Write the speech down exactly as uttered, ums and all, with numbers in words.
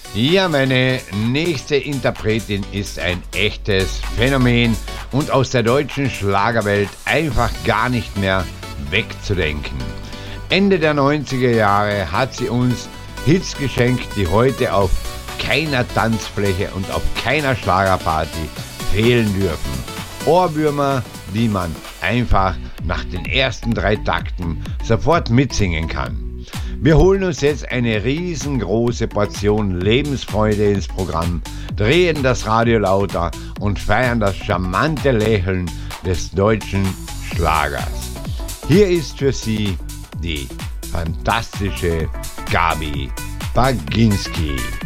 Ja, meine nächste Interpretin ist ein echtes Phänomen und aus der deutschen Schlagerwelt einfach gar nicht mehr wegzudenken. Ende der neunziger Jahre hat sie uns Hits geschenkt, die heute auf keiner Tanzfläche und auf keiner Schlagerparty fehlen dürfen. Ohrwürmer, die man einfach nach den ersten drei Takten sofort mitsingen kann. Wir holen uns jetzt eine riesengroße Portion Lebensfreude ins Programm, drehen das Radio lauter und feiern das charmante Lächeln des deutschen Schlagers. Hier ist für Sie die fantastische Gabi Baginski.